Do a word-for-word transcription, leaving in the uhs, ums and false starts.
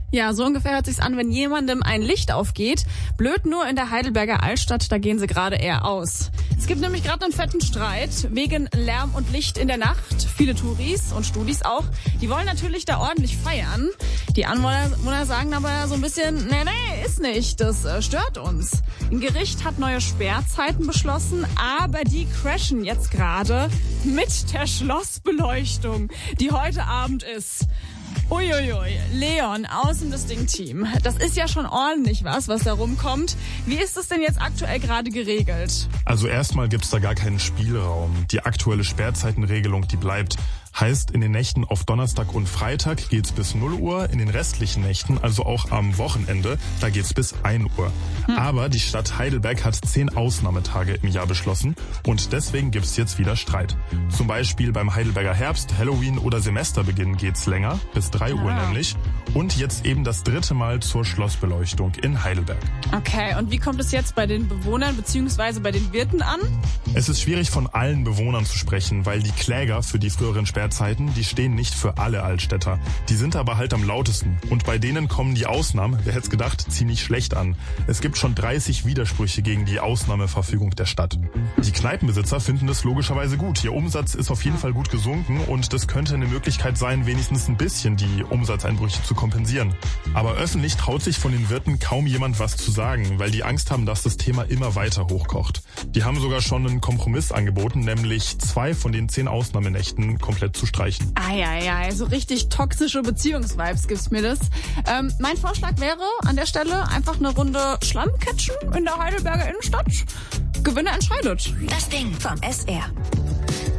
Ja, so ungefähr hört sich's an, wenn jemandem ein Licht aufgeht. Blöd nur in der Heidelberger Altstadt, da gehen sie gerade eher aus. Es gibt nämlich gerade einen fetten Streit wegen Lärm und Licht in der Nacht. Viele Touris und Studis auch, die wollen natürlich da ordentlich feiern. Die Anwohner sagen aber so ein bisschen, nee, nee, ist nicht, das äh, stört uns. Ein Gericht hat neue Sperrzeiten beschlossen, aber die crashen jetzt gerade mit der Schlossbeleuchtung, die heute Abend ist. Uiuiui, Leon, außen das Ding-Team. Das ist ja schon ordentlich was, was da rumkommt. Wie ist es denn jetzt aktuell gerade geregelt? Also erstmal gibt's da gar keinen Spielraum. Die aktuelle Sperrzeitenregelung, die bleibt. Heißt, in den Nächten auf Donnerstag und Freitag geht's bis null Uhr, in den restlichen Nächten, also auch am Wochenende, da geht's bis ein Uhr. Hm. Aber die Stadt Heidelberg hat zehn Ausnahmetage im Jahr beschlossen und deswegen gibt's jetzt wieder Streit. Zum Beispiel beim Heidelberger Herbst, Halloween oder Semesterbeginn geht's länger, bis drei Uhr ah. nämlich. Und jetzt eben das dritte Mal zur Schlossbeleuchtung in Heidelberg. Okay, und wie kommt es jetzt bei den Bewohnern bzw. bei den Wirten an? Es ist schwierig von allen Bewohnern zu sprechen, weil die Kläger für die früheren Sperrzeiten Zeiten, die stehen nicht für alle Altstädter. Die sind aber halt am lautesten. Und bei denen kommen die Ausnahmen, wer hätte es gedacht, ziemlich schlecht an. Es gibt schon dreißig Widersprüche gegen die Ausnahmeverfügung der Stadt. Die Kneipenbesitzer finden das logischerweise gut. Ihr Umsatz ist auf jeden Fall gut gesunken und das könnte eine Möglichkeit sein, wenigstens ein bisschen die Umsatzeinbrüche zu kompensieren. Aber öffentlich traut sich von den Wirten kaum jemand was zu sagen, weil die Angst haben, dass das Thema immer weiter hochkocht. Die haben sogar schon einen Kompromiss angeboten, nämlich zwei von den zehn Ausnahmenächten komplett zu streichen. Eieiei, so richtig toxische Beziehungsvibes gibt's mir das. Ähm, mein Vorschlag wäre an der Stelle einfach eine Runde Schlammcatchen in der Heidelberger Innenstadt. Gewinner entscheidet. Das Ding vom S R.